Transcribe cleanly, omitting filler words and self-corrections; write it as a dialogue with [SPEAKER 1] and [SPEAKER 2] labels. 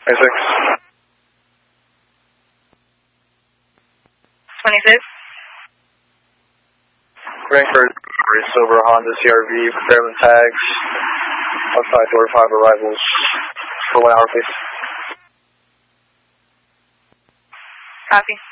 [SPEAKER 1] 26.
[SPEAKER 2] 26.
[SPEAKER 1] Frankfurt, silver Honda CRV, Fairland tags, outside door 5 arrivals for 1 hour, please.
[SPEAKER 2] Copy.